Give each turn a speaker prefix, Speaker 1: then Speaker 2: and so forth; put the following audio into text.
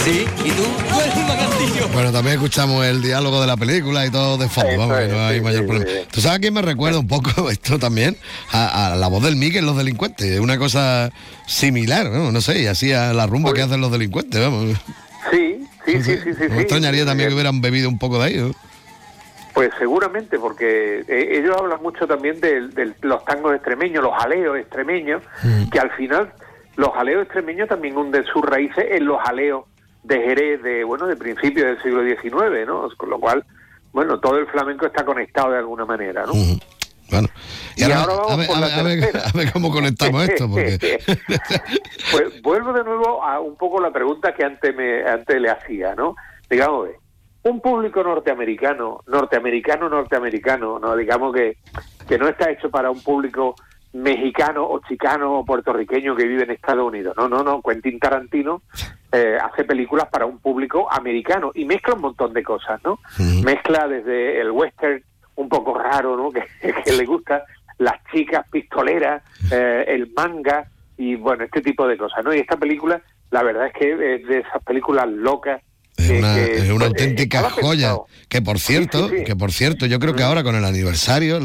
Speaker 1: Sí, ¿y tú? Tú eres un lagartillo.
Speaker 2: Bueno, también escuchamos el diálogo de la película y todo de fondo, vamos, que no hay mayor problema. ¿Tú sabes a quién me recuerda un poco esto también? A la voz del Mickey en Los Delincuentes, es una cosa similar, no sé, y así a la rumba que hacen los delincuentes, vamos.
Speaker 3: Sí.
Speaker 2: Me extrañaría también que hubieran bebido un poco de ahí, ¿no?
Speaker 3: Pues seguramente, porque ellos hablan mucho también de los tangos extremeños, los jaleos extremeños, que al final los jaleos extremeños también hunden sus raíces en los jaleos de Jerez de principios del siglo XIX, ¿no? Con lo cual, bueno, todo el flamenco está conectado de alguna manera, ¿no?
Speaker 2: Bueno,
Speaker 3: y ahora vamos por la tercera.
Speaker 2: A ver cómo conectamos esto, porque...
Speaker 3: Pues vuelvo de nuevo a un poco la pregunta que antes le hacía, ¿no? Digamos, un público norteamericano, ¿no? Digamos que no está hecho para un público mexicano o chicano o puertorriqueño que vive en Estados Unidos. No. Quentin Tarantino hace películas para un público americano y mezcla un montón de cosas, ¿no? Mezcla desde el western un poco raro, ¿no? Que le gusta, las chicas pistoleras, el manga y, bueno, este tipo de cosas, ¿no? Y esta película, la verdad es que es de esas películas locas.
Speaker 2: Es una auténtica joya,
Speaker 3: pensado.
Speaker 2: que por cierto, yo creo que ahora con el aniversario